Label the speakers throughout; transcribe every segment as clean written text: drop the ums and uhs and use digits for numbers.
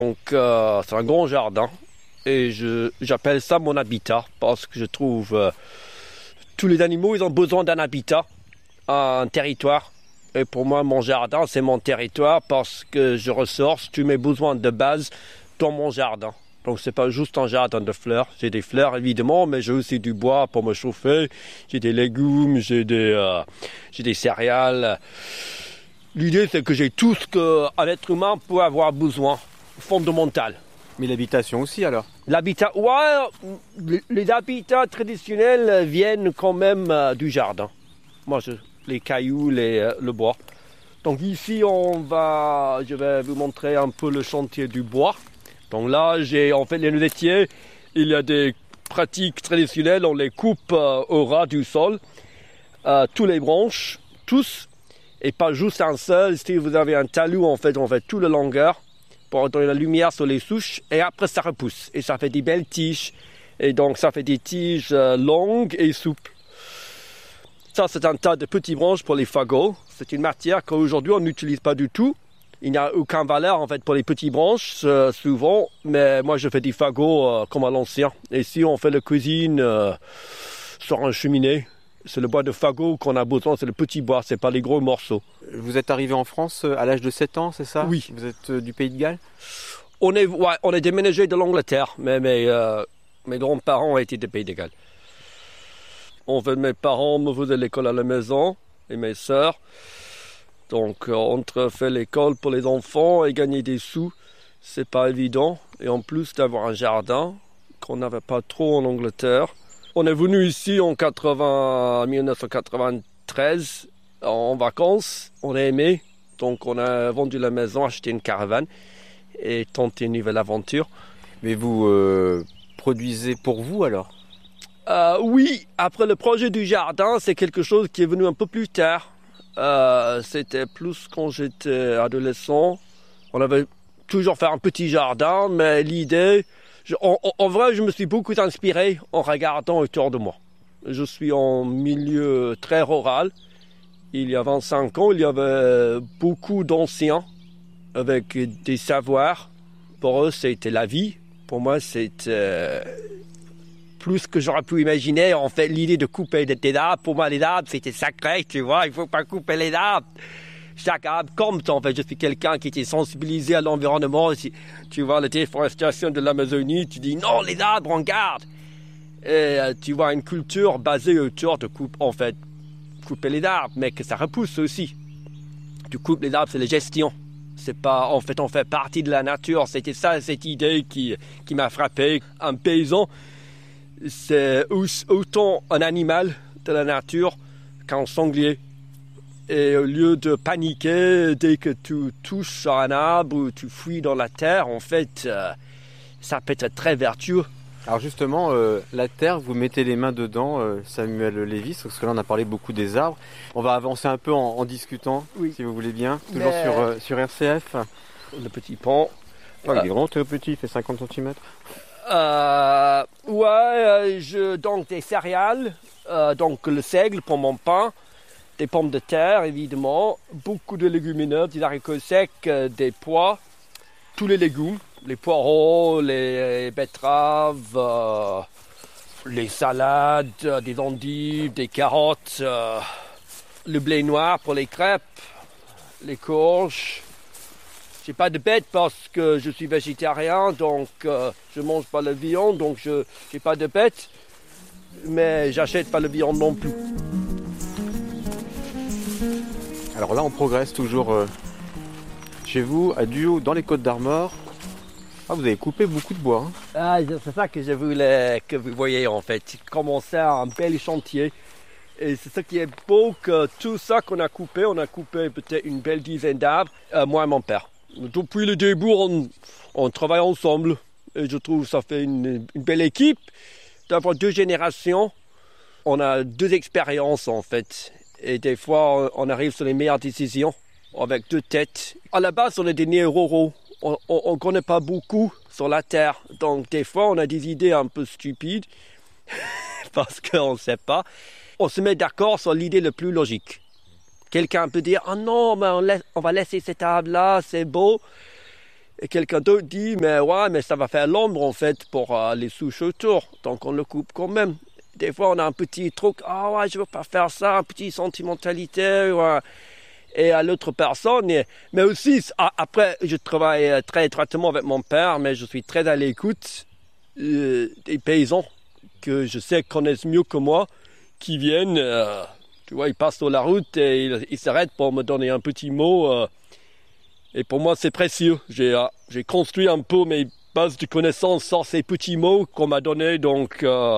Speaker 1: Donc c'est un grand jardin et j'appelle ça mon habitat parce que je trouve tous les animaux ils ont besoin d'un habitat, un territoire. Et pour moi mon jardin c'est mon territoire parce que je ressource tous mes besoins de base dans mon jardin. Donc c'est pas juste un jardin de fleurs. J'ai des fleurs évidemment, mais j'ai aussi du bois pour me chauffer. J'ai des légumes, j'ai des céréales. L'idée c'est que j'ai tout ce qu'un être humain peut avoir besoin, fondamental.
Speaker 2: Mais l'habitation aussi alors?
Speaker 1: L'habitat, ouais, les habitats traditionnels viennent quand même du jardin. Les cailloux, le bois. Donc ici je vais vous montrer un peu le chantier du bois. Donc là, j'ai en fait les laitiers, il y a des pratiques traditionnelles, on les coupe au ras du sol, tous les branches, tous, et pas juste un seul. Si vous avez un talus, on fait tout le longueur pour donner la lumière sur les souches, et après ça repousse, et ça fait des belles tiges, et donc ça fait des tiges longues et souples. Ça, c'est un tas de petites branches pour les fagots. C'est une matière qu'aujourd'hui, on n'utilise pas du tout. Il n'y a aucune valeur en fait pour les petites branches souvent, mais moi je fais des fagots comme à l'ancien. Et si on fait la cuisine sur un cheminée, c'est le bois de fagot qu'on a besoin, c'est le petit bois, c'est pas les gros morceaux.
Speaker 2: Vous êtes arrivé en France à l'âge de 7 ans, c'est ça?
Speaker 1: Oui.
Speaker 2: Vous êtes du Pays de Galles?
Speaker 1: On est déménagé de l'Angleterre, mais mes grands-parents étaient des Pays de Galles. En fait, mes parents me faisaient l'école à la maison et mes sœurs. Donc, entre faire l'école pour les enfants et gagner des sous, c'est pas évident. Et en plus d'avoir un jardin qu'on n'avait pas trop en Angleterre. On est venu ici en 1993 en vacances. On a aimé. Donc, on a vendu la maison, acheté une caravane et tenté une nouvelle aventure.
Speaker 2: Mais vous produisez pour vous alors?
Speaker 1: Oui, après le projet du jardin, c'est quelque chose qui est venu un peu plus tard. C'était plus quand j'étais adolescent. On avait toujours fait un petit jardin, mais l'idée... En vrai, je me suis beaucoup inspiré en regardant autour de moi. Je suis en milieu très rural. Il y a 25 ans, il y avait beaucoup d'anciens avec des savoirs. Pour eux, c'était la vie. Pour moi, c'était... plus que j'aurais pu imaginer. En fait, l'idée de couper des arbres, pour moi, les arbres, c'était sacré, tu vois. Il ne faut pas couper les arbres. Chaque arbre compte, en fait. Je suis quelqu'un qui était sensibilisé à l'environnement. Si tu vois la déforestation de l'Amazonie, tu dis non, les arbres, on garde. Et tu vois une culture basée autour de couper les arbres, mais que ça repousse aussi. Tu coupes les arbres, c'est la gestion. C'est pas, en fait, on fait partie de la nature. C'était ça, cette idée qui m'a frappé. Un paysan, c'est autant un animal de la nature qu'un sanglier. Et au lieu de paniquer dès que tu touches sur un arbre ou tu fouilles dans la terre, en fait, ça peut être très vertueux.
Speaker 2: Alors justement, la terre, vous mettez les mains dedans, Samuel Lévis, parce que là on a parlé beaucoup des arbres. On va avancer un peu en discutant, oui, si vous voulez bien. Toujours sur RCF.
Speaker 1: Le petit pont.
Speaker 2: Oh, il est vraiment très petit, il fait 50 cm.
Speaker 1: Donc des céréales, donc le seigle pour mon pain, des pommes de terre évidemment, beaucoup de légumineuses, des haricots secs, des pois, tous les légumes, les poireaux, les betteraves, les salades, des endives, des carottes, le blé noir pour les crêpes, les courges. J'ai pas de bête parce que je suis végétarien, donc je mange pas la viande, donc je n'ai pas de bête, mais j'achète pas la viande non plus.
Speaker 2: Alors là, on progresse toujours chez vous, à Duhaut, dans les Côtes-d'Armor. Ah, vous avez coupé beaucoup de bois. Hein.
Speaker 1: Ah, c'est ça que je voulais que vous voyez en fait. Commencer un bel chantier. Et c'est ça qui est beau, que tout ça qu'on a coupé peut-être une belle dizaine d'arbres, moi et mon père. Depuis le début, on travaille ensemble. Et je trouve que ça fait une belle équipe. D'avoir 2 générations, on a 2 expériences en fait. Et des fois, on arrive sur les meilleures décisions avec 2 têtes. À la base, on est des nés ruraux. On ne connaît pas beaucoup sur la terre. Donc des fois, on a des idées un peu stupides parce qu'on ne sait pas. On se met d'accord sur l'idée la plus logique. Quelqu'un peut dire « Ah non, mais on va laisser cet arbre-là, c'est beau. » Et quelqu'un d'autre dit, mais ça va faire l'ombre en fait pour les souches autour. Donc on le coupe quand même. Des fois on a un petit truc, je veux pas faire ça, un petit sentimentalité. Ouais. Et à l'autre personne. Mais aussi, après, je travaille très étroitement avec mon père, mais je suis très à l'écoute des paysans que je sais connaissent mieux que moi, qui viennent, tu vois, ils passent sur la route et ils s'arrêtent pour me donner un petit mot. Et pour moi, c'est précieux. J'ai construit un peu mes bases de connaissances sur ces petits mots qu'on m'a donnés. Donc,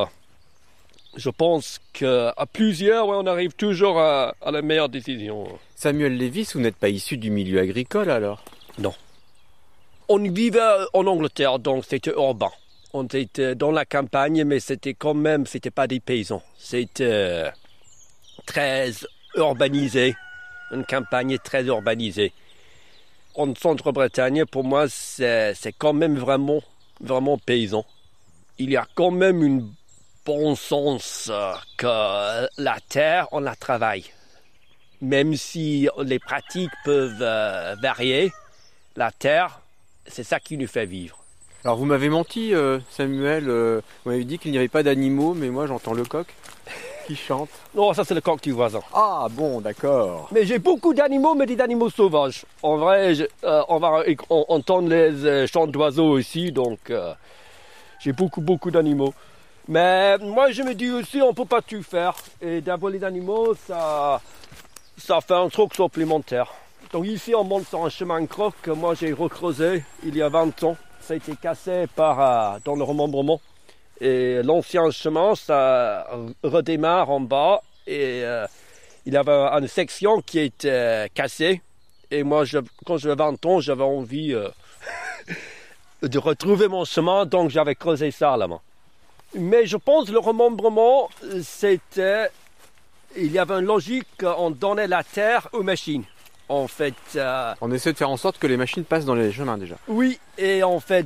Speaker 1: je pense qu'à plusieurs, on arrive toujours à la meilleure décision.
Speaker 2: Samuel Lévis, vous n'êtes pas issu du milieu agricole alors?
Speaker 1: Non. On vivait en Angleterre, donc c'était urbain. On était dans la campagne, mais c'était pas des paysans. C'était très urbanisé, une campagne très urbanisée. En Centre-Bretagne, pour moi, c'est quand même vraiment, vraiment paysan. Il y a quand même un bon sens que la terre, on la travaille. Même si les pratiques peuvent varier, la terre, c'est ça qui nous fait vivre.
Speaker 2: Alors vous m'avez menti, Samuel, vous m'avez dit qu'il n'y avait pas d'animaux, mais moi j'entends le coq qui chante.
Speaker 1: Non, ça c'est le coq du voisin.
Speaker 2: Ah bon, d'accord.
Speaker 1: Mais j'ai beaucoup d'animaux, mais des animaux sauvages. En vrai, on va entendre les chants d'oiseaux ici, donc j'ai beaucoup d'animaux. Mais moi je me dis aussi, on ne peut pas tout faire. Et d'avoir les animaux, ça fait un truc supplémentaire. Donc ici, on monte sur un chemin de croc que moi j'ai recreusé il y a 20 ans. Ça a été cassé dans le remembrement. Et l'ancien chemin, ça redémarre en bas. Et il y avait une section qui était cassée. Et moi, quand j'avais 20 ans, j'avais envie de retrouver mon chemin. Donc j'avais creusé ça à la main. Mais je pense que le remembrement, c'était... Il y avait une logique, on donnait la terre aux machines. En fait,
Speaker 2: on essaie de faire en sorte que les machines passent dans les chemins déjà.
Speaker 1: Oui, et en fait,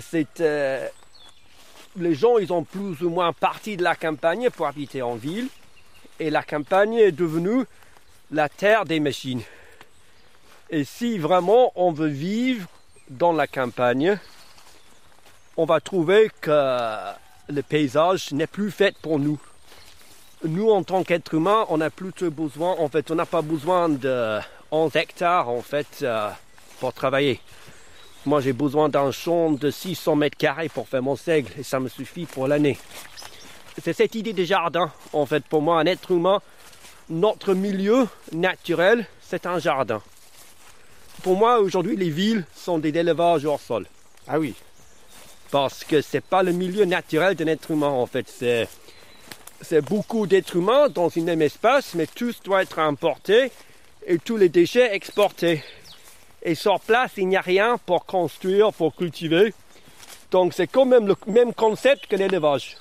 Speaker 1: les gens, ils ont plus ou moins parti de la campagne pour habiter en ville. Et la campagne est devenue la terre des machines. Et si vraiment on veut vivre dans la campagne, on va trouver que le paysage n'est plus fait pour nous. Nous, en tant qu'êtres humains, on a plutôt besoin, en fait, on n'a pas besoin de 11 hectares, en fait, pour travailler. Moi, j'ai besoin d'un champ de 600 mètres carrés pour faire mon seigle, et ça me suffit pour l'année. C'est cette idée de jardin, en fait, pour moi, un être humain, notre milieu naturel, c'est un jardin. Pour moi, aujourd'hui, les villes sont des élevages hors sol.
Speaker 2: Ah oui.
Speaker 1: Parce que c'est pas le milieu naturel d'un être humain, en fait, c'est beaucoup d'êtres humains dans un même espace, mais tout doit être importé et tous les déchets exportés. Et sur place, il n'y a rien pour construire, pour cultiver. Donc c'est quand même le même concept que l'élevage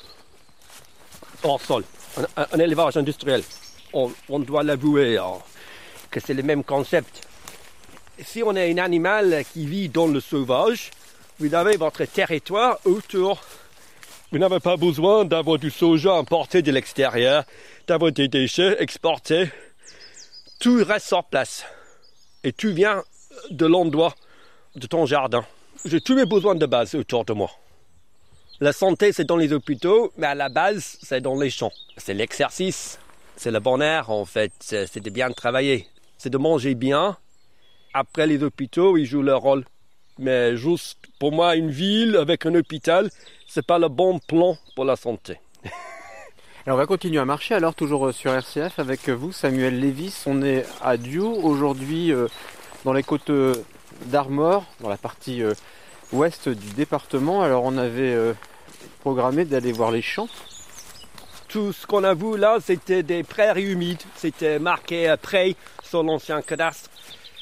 Speaker 1: hors sol, un élevage industriel. On doit l'avouer que c'est le même concept. Si on est un animal qui vit dans le sauvage, vous avez votre territoire autour. Vous n'avez pas besoin d'avoir du soja importé de l'extérieur, d'avoir des déchets exportés. Tout reste sur place. Et tout vient de l'endroit de ton jardin. J'ai tous mes besoins de base autour de moi. La santé, c'est dans les hôpitaux, mais à la base, c'est dans les champs. C'est l'exercice, c'est le bon air, en fait. C'est de bien travailler. C'est de manger bien. Après, les hôpitaux, ils jouent leur rôle. Mais juste, pour moi, une ville avec un hôpital, c'est pas le bon plan pour la santé.
Speaker 2: Alors on va continuer à marcher, alors toujours sur RCF avec vous, Samuel Lévis. On est à Diou, aujourd'hui dans les côtes d'Armor, dans la partie ouest du département. Alors on avait programmé d'aller voir les champs.
Speaker 1: Tout ce qu'on a vu là, c'était des prairies humides. C'était marqué prairie sur l'ancien cadastre.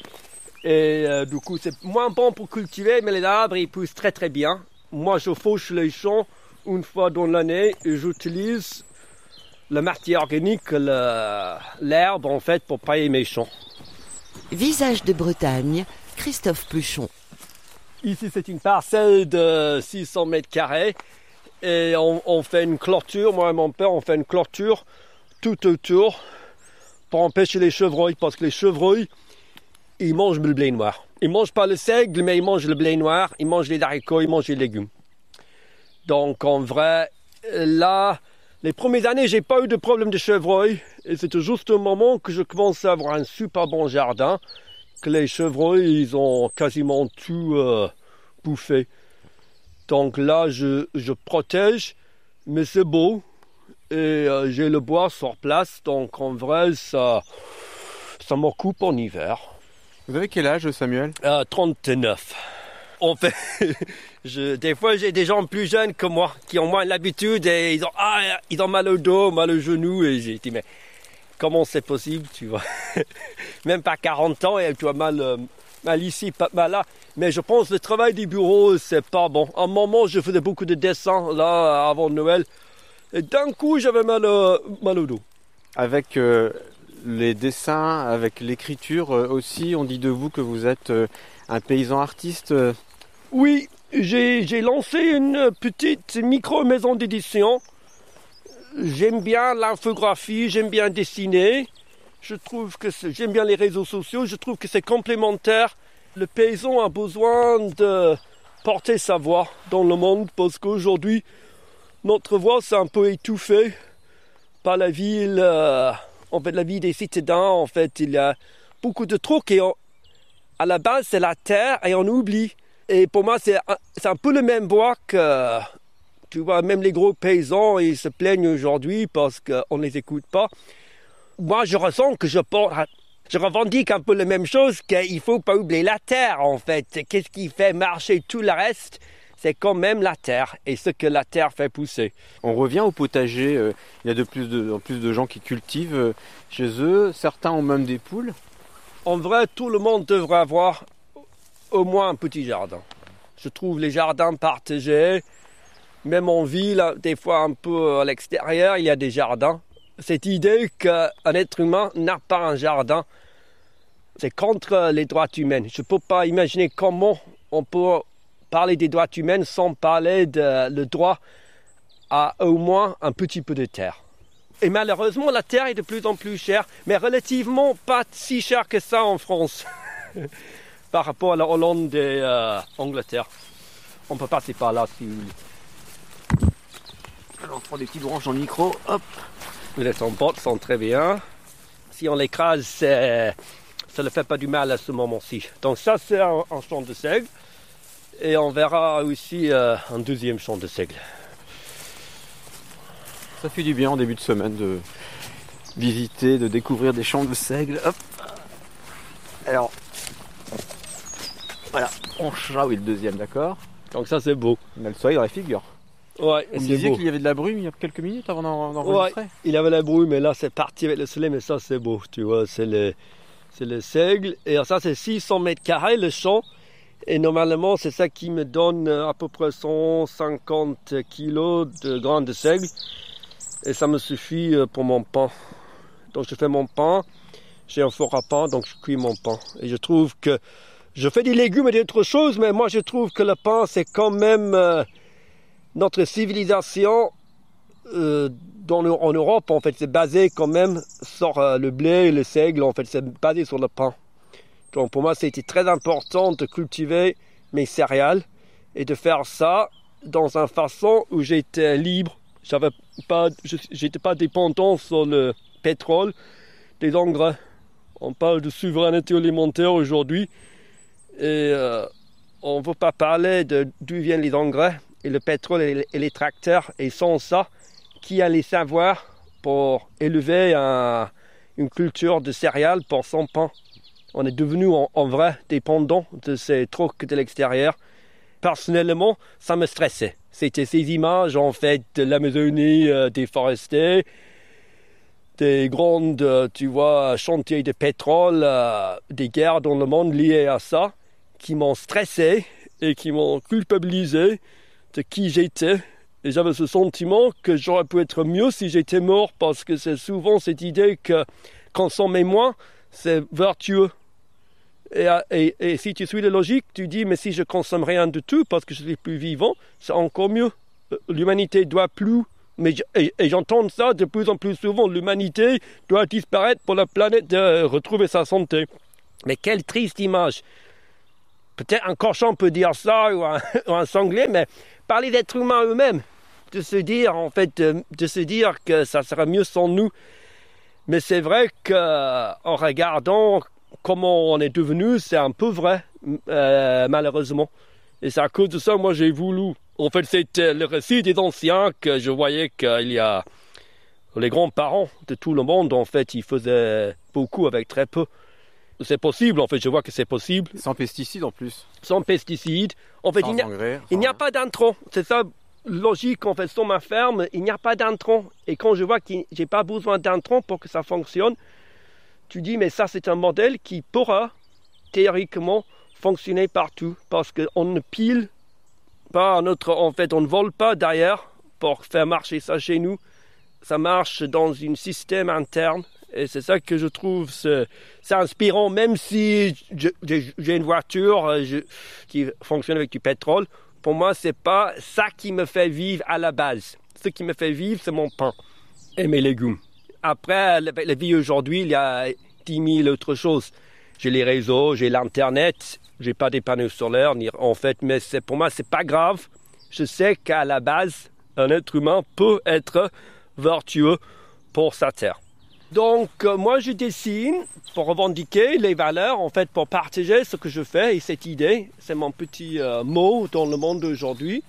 Speaker 1: Et du coup, c'est moins bon pour cultiver, mais les arbres, ils poussent très très bien. Moi, je fauche les champs une fois dans l'année et j'utilise la matière organique, l'herbe, en fait, pour pailler mes champs.
Speaker 3: Visage de Bretagne, Christophe Pluchon.
Speaker 1: Ici, c'est une parcelle de 600 mètres carrés et on fait une clôture. Moi et mon père, on fait une clôture tout autour pour empêcher les chevreuils, parce que les chevreuils, ils mangent le blé noir. Ils ne mangent pas le seigle, mais ils mangent le blé noir, ils mangent les haricots, ils mangent les légumes. Donc en vrai, là, les premières années, j'ai pas eu de problème de chevreuil. Et c'était juste au moment que je commençais à avoir un super bon jardin, que les chevreuils, ils ont quasiment tout bouffé. Donc là, je protège, mais c'est beau. Et j'ai le bois sur place, donc en vrai, ça m'occupe en hiver.
Speaker 2: Vous avez quel âge, Samuel?
Speaker 1: 39. En fait, des fois, j'ai des gens plus jeunes que moi qui ont moins l'habitude et ils ont mal au dos, mal au genou. Et j'ai dit, mais comment c'est possible, tu vois? Même pas 40 ans et tu as mal ici, pas mal là. Mais je pense que le travail du bureau, c'est pas bon. À un moment, je faisais beaucoup de dessins, là, avant Noël. Et d'un coup, j'avais mal au dos.
Speaker 2: Avec les dessins, avec l'écriture aussi, on dit de vous que vous êtes un paysan artiste.
Speaker 1: Oui, j'ai lancé une petite micro-maison d'édition. J'aime bien l'infographie, j'aime bien dessiner. Je trouve que j'aime bien les réseaux sociaux, je trouve que c'est complémentaire. Le paysan a besoin de porter sa voix dans le monde parce qu'aujourd'hui, notre voix c'est un peu étouffée par la ville. En fait, la vie des citadins, en fait, il y a beaucoup de trucs et à la base, c'est la terre et on oublie. Et pour moi, c'est un peu le même bois que, tu vois, même les gros paysans, ils se plaignent aujourd'hui parce qu'on ne les écoute pas. Moi, je ressens que je revendique un peu la même chose, qu'il ne faut pas oublier la terre, en fait. Qu'est-ce qui fait marcher tout le reste? C'est quand même la terre et ce que la terre fait pousser.
Speaker 2: On revient au potager. Il y a de plus de gens qui cultivent chez eux. Certains ont même des poules.
Speaker 1: En vrai, tout le monde devrait avoir au moins un petit jardin. Je trouve les jardins partagés, même en ville, des fois un peu à l'extérieur, il y a des jardins. Cette idée qu'un être humain n'a pas un jardin, c'est contre les droits humains. Je ne peux pas imaginer comment on peut parler des droits humains sans parler le droit à au moins un petit peu de terre. Et malheureusement, la terre est de plus en plus chère, mais relativement pas si chère que ça en France, par rapport à la Hollande et Angleterre. On peut passer par là si vous voulez.
Speaker 2: Alors, on prend des petites branches dans le micro, hop.
Speaker 1: Les emportes sont très bien. Si on l'écrase, ça ne fait pas du mal à ce moment-ci. Donc ça, c'est un champ de seigle. Et on verra aussi un deuxième champ de seigle.
Speaker 2: Ça fait du bien en début de semaine de visiter, de découvrir des champs de seigle. Hop. Alors, voilà. Oui, le deuxième, d'accord.
Speaker 1: Donc ça, c'est beau.
Speaker 2: On a le soleil dans la figure.
Speaker 1: Ouais,
Speaker 2: Vous me disiez qu'il y avait de la brume il y a quelques minutes avant d'enregistrer.
Speaker 1: Ouais, il y avait la brume, mais là, c'est parti avec le soleil, mais ça, c'est beau. Tu vois, c'est le seigle. Et ça, c'est 600 mètres carrés, le champ. Et normalement, c'est ça qui me donne à peu près 150 kilos de grains de seigle. Et ça me suffit pour mon pain. Donc je fais mon pain, j'ai un four à pain, donc je cuis mon pain. Et je trouve que, je fais des légumes et d'autres choses, mais moi je trouve que le pain c'est quand même notre civilisation en Europe, en fait, c'est basé quand même sur le blé et le seigle, en fait, c'est basé sur le pain. Donc pour moi, c'était très important de cultiver mes céréales et de faire ça dans une façon où j'étais libre. J'étais pas dépendant sur le pétrole, des engrais. On parle de souveraineté alimentaire aujourd'hui et on ne veut pas parler d'où viennent les engrais et le pétrole et les tracteurs. Et sans ça, qui a les savoirs pour élever une culture de céréales pour son pain? On est devenu en vrai dépendant de ces trucs de l'extérieur. Personnellement, ça me stressait. C'était ces images en fait de l'Amazonie déforestée, des grandes, tu vois, chantiers de pétrole, des guerres dans le monde liées à ça, qui m'ont stressé et qui m'ont culpabilisé de qui j'étais. Et j'avais ce sentiment que j'aurais pu être mieux si j'étais mort, parce que c'est souvent cette idée que consommer moins, c'est vertueux. Et si tu suis la logique, tu dis, mais si je consomme rien du tout parce que je suis plus vivant, c'est encore mieux. L'humanité doit plus, et j'entends ça de plus en plus souvent, l'humanité doit disparaître pour la planète de retrouver sa santé. Mais quelle triste image peut-être un cochon peut dire ça ou un sanglier, mais par les êtres humains eux-mêmes, de se dire que ça sera mieux sans nous. Mais c'est vrai qu'en regardant comment on est devenu, c'est un peu vrai, malheureusement. Et c'est à cause de ça, moi j'ai voulu. En fait, c'était le récit des anciens que je voyais qu'il y a les grands-parents de tout le monde, en fait, ils faisaient beaucoup avec très peu. C'est possible, en fait, je vois que c'est possible.
Speaker 2: Sans pesticides en plus.
Speaker 1: Sans pesticides. En fait, il n'y a pas d'intrants. C'est ça, logique, en fait, sur ma ferme, il n'y a pas d'intrants. Et quand je vois que j'ai pas besoin d'intrants pour que ça fonctionne, tu dis, mais ça, c'est un modèle qui pourra, théoriquement, fonctionner partout. Parce qu'on ne pile pas en fait, on ne vole pas derrière pour faire marcher ça chez nous. Ça marche dans un système interne. Et c'est ça que je trouve c'est inspirant, même si j'ai une voiture qui fonctionne avec du pétrole. Pour moi, c'est pas ça qui me fait vivre à la base. Ce qui me fait vivre, c'est mon pain et mes légumes. Après, la vie aujourd'hui, il y a 10 000 autres choses. J'ai les réseaux, j'ai l'Internet, j'ai pas des panneaux solaires, en fait, mais pour moi, c'est pas grave. Je sais qu'à la base, un être humain peut être vertueux pour sa terre. Donc, moi, je dessine pour revendiquer les valeurs, en fait, pour partager ce que je fais. Et cette idée, c'est mon petit mot dans le monde d'aujourd'hui,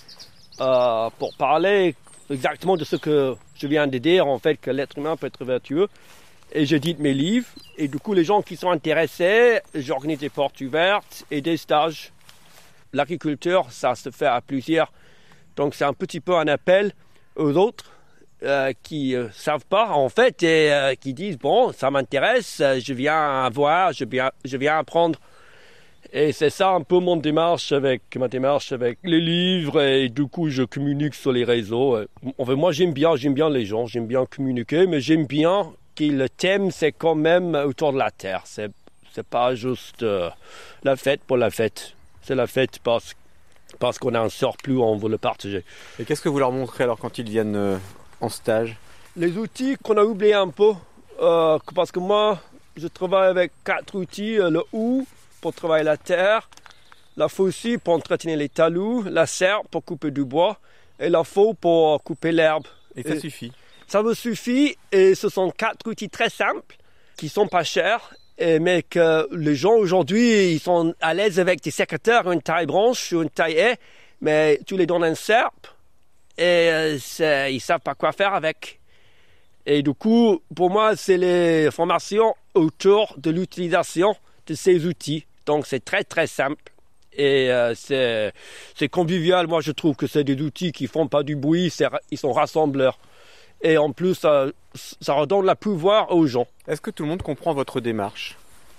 Speaker 1: pour parler exactement de ce que je viens de dire, en fait, que l'être humain peut être vertueux. Et j'édite mes livres. Et du coup, les gens qui sont intéressés, j'organise des portes ouvertes et des stages. L'agriculture, ça se fait à plusieurs. Donc, c'est un petit peu un appel aux autres qui savent pas en fait et qui disent bon, ça m'intéresse, je viens voir, je viens apprendre. Et c'est ça un peu ma démarche avec les livres, et du coup je communique sur les réseaux. En fait, moi j'aime bien les gens, j'aime bien communiquer, mais j'aime bien que le thème c'est quand même autour de la terre. C'est pas juste la fête pour la fête. C'est la fête parce qu'on a un surplus, on veut le partager.
Speaker 2: Et qu'est-ce que vous leur montrez alors quand ils viennent en stage?
Speaker 1: Les outils qu'on a oubliés un peu, parce que moi, je travaille avec 4 outils. Le houe pour travailler la terre, la faucille pour entretenir les talus, la serre pour couper du bois et la faux pour couper l'herbe.
Speaker 2: Et ça suffit?
Speaker 1: Ça me suffit, et ce sont 4 outils très simples, qui sont pas chers, mais que les gens aujourd'hui, ils sont à l'aise avec des sécateurs, une taille branche ou une taille haie, mais tu les donnes un serpe, et ils savent pas quoi faire avec. Et du coup, pour moi, c'est les formations autour de l'utilisation de ces outils. Donc, c'est très, très simple. Et c'est convivial. Moi, je trouve que c'est des outils qui font pas du bruit. Ils sont rassembleurs. Et en plus, ça redonne le pouvoir aux gens.
Speaker 2: Est-ce que tout le monde comprend votre démarche?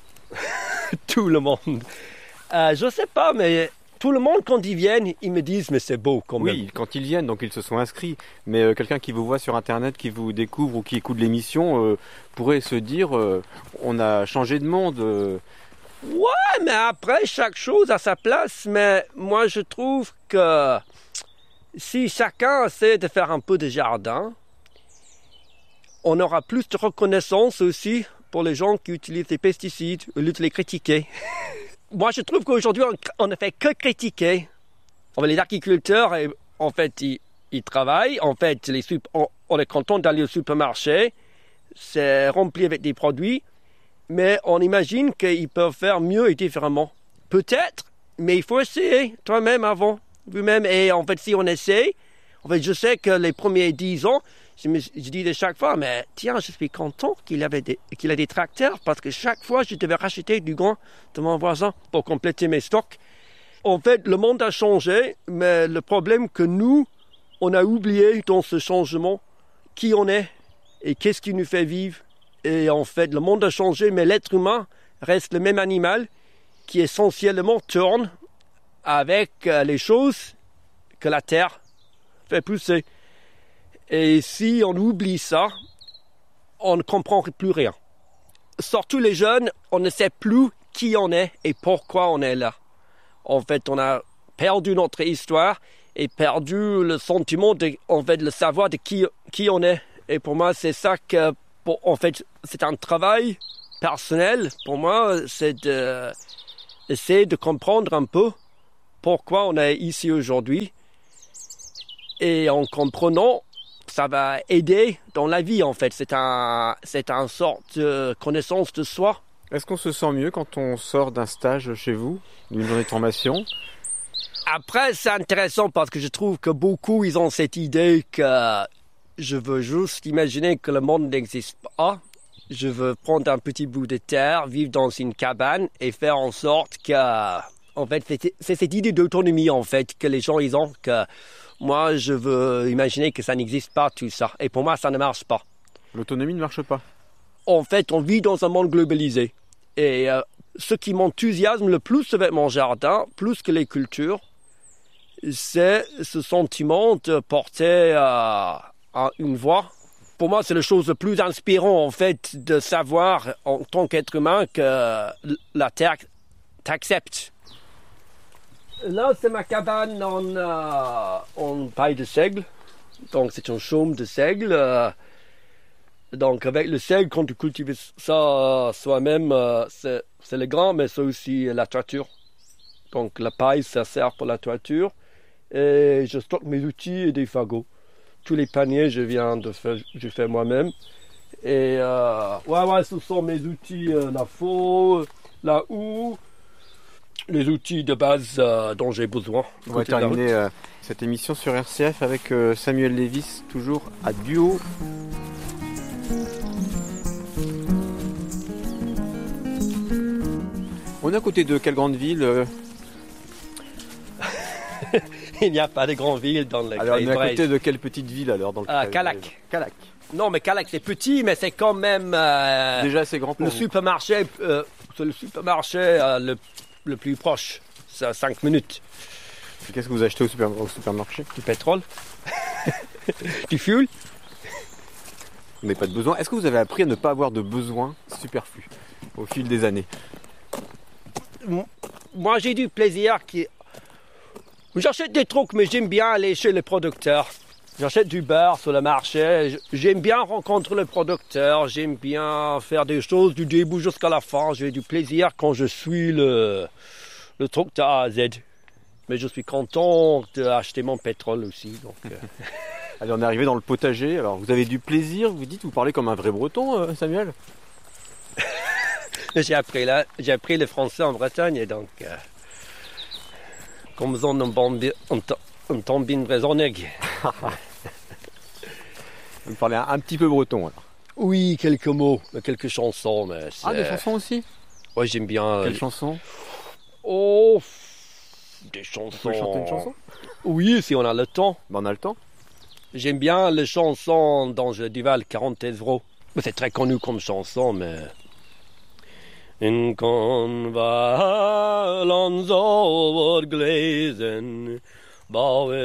Speaker 1: Tout le monde. Je sais pas, mais tout le monde, quand ils viennent, ils me disent, mais c'est beau quand même.
Speaker 2: Oui, quand ils viennent, donc ils se sont inscrits. Mais quelqu'un qui vous voit sur Internet, qui vous découvre ou qui écoute l'émission, pourrait se dire, on a changé de monde.
Speaker 1: Ouais, mais après, chaque chose a sa place. Mais moi, je trouve que si chacun essaie de faire un peu de jardin, on aura plus de reconnaissance aussi pour les gens qui utilisent les pesticides, au lieu de les critiquer. Moi, je trouve qu'aujourd'hui, on ne fait que critiquer. Les agriculteurs, en fait, ils travaillent. En fait, on est content d'aller au supermarché. C'est rempli avec des produits. Mais on imagine qu'ils peuvent faire mieux et différemment. Peut-être, mais il faut essayer toi-même avant. Vous-même. Et en fait, si on essaie, en fait, je sais que les premiers 10 ans, je disais chaque fois, mais tiens, je suis content qu'il a des tracteurs, parce que chaque fois, je devais racheter du grain de mon voisin pour compléter mes stocks. En fait, le monde a changé, mais le problème que nous, on a oublié dans ce changement, qui on est et qu'est-ce qui nous fait vivre. Et en fait, le monde a changé, mais l'être humain reste le même animal qui essentiellement tourne avec les choses que la terre fait pousser. Et si on oublie ça, on ne comprend plus rien. Surtout les jeunes, on ne sait plus qui on est et pourquoi on est là. En fait, on a perdu notre histoire et perdu le sentiment, le savoir de qui on est. Et pour moi, c'est ça que, en fait, c'est un travail personnel. Pour moi, c'est essayer de comprendre un peu pourquoi on est ici aujourd'hui. Et en comprenant, ça va aider dans la vie en fait. C'est une sorte de connaissance de soi.
Speaker 2: Est-ce qu'on se sent mieux quand on sort d'un stage chez vous, d'une journée de formation?
Speaker 1: Après, c'est intéressant parce que je trouve que beaucoup, ils ont cette idée que je veux juste imaginer que le monde n'existe pas. Je veux prendre un petit bout de terre, vivre dans une cabane et faire en sorte que, en fait, c'est cette idée d'autonomie, en fait, que les gens, ils ont, que moi, je veux imaginer que ça n'existe pas, tout ça. Et pour moi, ça ne marche pas.
Speaker 2: L'autonomie ne marche pas.
Speaker 1: En fait, on vit dans un monde globalisé. Et ce qui m'enthousiasme le plus avec mon jardin, plus que les cultures, c'est ce sentiment de porter à une voix. Pour moi, c'est la chose la plus inspirante, en fait, de savoir, en tant qu'être humain, que la Terre t'accepte. Là, c'est ma cabane en paille de seigle. Donc, c'est un chaume de seigle. Donc, avec le seigle, quand tu cultives ça soi-même, c'est le grand, mais c'est aussi la toiture. Donc, la paille, ça sert pour la toiture. Et je stocke mes outils et des fagots. Tous les paniers, je fais moi-même. Et ce sont mes outils, la faux, la houe, les outils de base dont j'ai besoin.
Speaker 2: On va terminer cette émission sur RCF avec Samuel Lévis, toujours à Duo. On est à côté de quelle grande ville
Speaker 1: Il n'y a pas de grande ville dans le
Speaker 2: Alors, on est à côté de quelle petite ville alors dans le
Speaker 1: Calac.
Speaker 2: Calac.
Speaker 1: Non, mais Calac, c'est petit, mais c'est quand même...
Speaker 2: Déjà assez grand pour
Speaker 1: le
Speaker 2: vous.
Speaker 1: supermarché, c'est le supermarché le plus proche. C'est à 5 minutes.
Speaker 2: Et qu'est-ce que vous achetez au supermarché?
Speaker 1: Du pétrole. Du fuel.
Speaker 2: Vous n'avez pas de besoin. Est-ce que vous avez appris à ne pas avoir de besoins superflus au fil des années?
Speaker 1: Moi, j'ai du plaisir J'achète des trucs, mais j'aime bien aller chez le producteur. J'achète du beurre sur le marché. J'aime bien rencontrer le producteur. J'aime bien faire des choses du début jusqu'à la fin. J'ai du plaisir quand je suis le truc de A à Z. Mais je suis content d'acheter mon pétrole aussi. Donc,
Speaker 2: Allez, on est arrivé dans le potager. Alors, vous avez du plaisir, vous dites, vous parlez comme un vrai breton, Samuel?
Speaker 1: J'ai appris le français en Bretagne, donc... Comme on tombe bien raisonné.
Speaker 2: Vous parlez un petit peu breton alors.
Speaker 1: Oui, quelques mots, quelques chansons. Mais
Speaker 2: des chansons aussi?
Speaker 1: Oui, j'aime bien.
Speaker 2: Quelles chansons?
Speaker 1: Oh, des chansons.
Speaker 2: Vous pouvez chanter une chanson?
Speaker 1: Oui, si on a le temps.
Speaker 2: On a le temps.
Speaker 1: J'aime bien les chansons d'Angèle Duval, 40 euros. C'est très connu comme chanson, mais... In convalans over glazen,